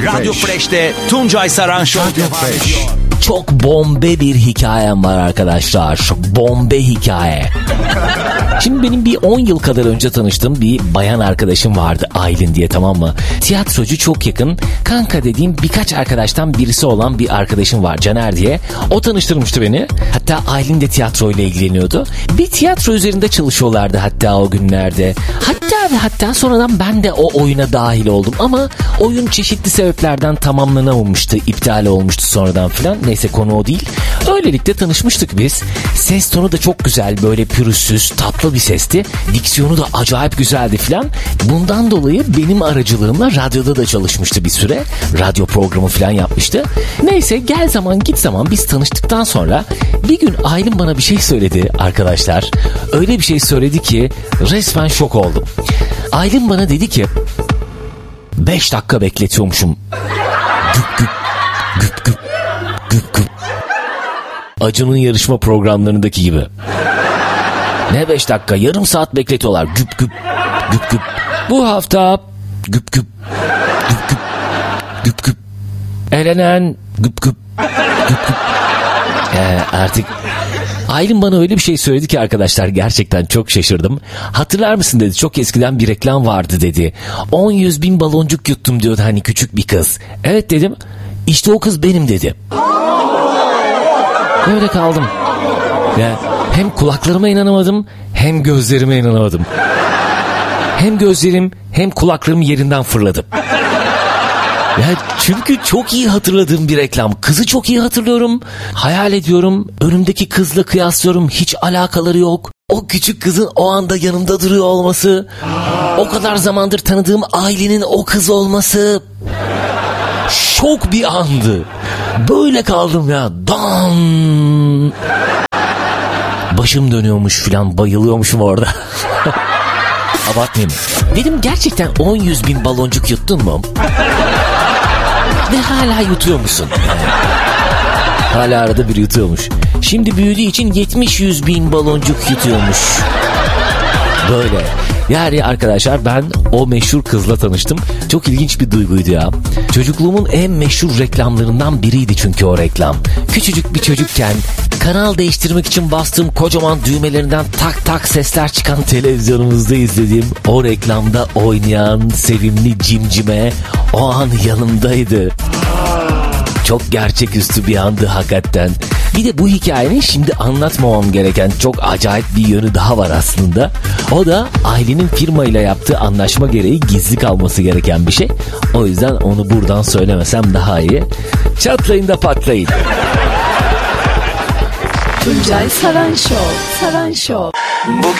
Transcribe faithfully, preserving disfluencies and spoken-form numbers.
Radyo Fresh'te Tuncay Saran Show devam ediyor. Çok bombe bir hikayem var arkadaşlar. Bombe hikaye. Şimdi benim bir on yıl kadar önce tanıştığım bir bayan arkadaşım vardı, Aylin diye, tamam mı? Tiyatrocu, çok yakın kanka dediğim birkaç arkadaştan birisi olan bir arkadaşım var, Caner diye. O tanıştırmıştı beni. Hatta Aylin de tiyatroyla ilgileniyordu. Bir tiyatro üzerinde çalışıyorlardı hatta o günlerde. Hatta ve hatta sonradan ben de o oyuna dahil oldum ama oyun çeşitli sebeplerden tamamlanamamıştı, iptal olmuştu sonradan filan. Neyse, konu o değil. Öylelikle tanışmıştık biz. Ses tonu da çok güzel, böyle pürüzsüz, tatlı bir sesti. Diksiyonu da acayip güzeldi filan. Bundan dolayı benim aracılığımla radyoda da çalışmıştı bir süre. Radyo programı filan yapmıştı. Neyse, gel zaman git zaman biz tanıştıktan sonra bir gün Aylin bana bir şey söyledi arkadaşlar. Öyle bir şey söyledi ki resmen şok oldum. Aylin bana dedi ki beş dakika bekletiyormuşum. Güp güp güp güp güp güp. Acun'un yarışma programlarındaki gibi. Ne beş dakika, yarım saat bekletiyorlar. Güp güp güp güp. Bu hafta güp güp güp güp güp güp. Elenen güp güp güp güp. Ee, artık Aylin bana öyle bir şey söyledi ki arkadaşlar, gerçekten çok şaşırdım. Hatırlar mısın dedi, çok eskiden bir reklam vardı dedi. on yüz bin baloncuk yuttum diyordu hani küçük bir kız. Evet dedim, işte o kız benim dedi. Öyle kaldım. Ya, hem kulaklarıma inanamadım hem gözlerime inanamadım. Hem gözlerim hem kulaklarım yerinden fırladı. Ya çünkü çok iyi hatırladığım bir reklam. Kızı çok iyi hatırlıyorum. Hayal ediyorum. Önümdeki kızla kıyaslıyorum. Hiç alakaları yok. O küçük kızın o anda yanımda duruyor olması. O kadar zamandır tanıdığım Aylin'in o kız olması. Şok bir andı. Böyle kaldım ya. Dan. Başım dönüyormuş filan, bayılıyormuşum orada. Abartmayayım. Dedim, gerçekten on yüz bin baloncuk yuttun mu? Ve hala yutuyor musun? Hala arada bir yutuyormuş. Şimdi büyüdüğü için yetmiş yüz bin baloncuk yutuyormuş. Böyle. Yani arkadaşlar, ben o meşhur kızla tanıştım. Çok ilginç bir duyguydu ya. Çocukluğumun en meşhur reklamlarından biriydi çünkü o reklam. Küçücük bir çocukken kanal değiştirmek için bastığım kocaman düğmelerinden tak tak sesler çıkan televizyonumuzda izlediğim o reklamda oynayan sevimli cimcime o an yanımdaydı. Çok gerçeküstü bir andı hakikaten. Bir de bu hikayenin şimdi anlatmamam gereken çok acayip bir yönü daha var aslında. O da Aylin'in firmayla yaptığı anlaşma gereği gizli kalması gereken bir şey. O yüzden onu buradan söylemesem daha iyi. Çatlayın da patlayın. Tuncay Saran Show. Saran Show. Bugün